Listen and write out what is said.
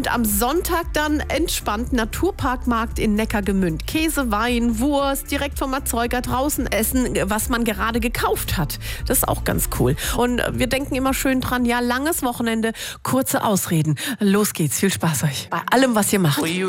Und am Sonntag dann entspannt Naturparkmarkt in Neckargemünd. Käse, Wein, Wurst, direkt vom Erzeuger draußen essen, was man gerade gekauft hat. Das ist auch ganz cool. Und wir denken immer schön dran, ja, langes Wochenende, kurze Ausreden. Los geht's, viel Spaß euch bei allem, was ihr macht.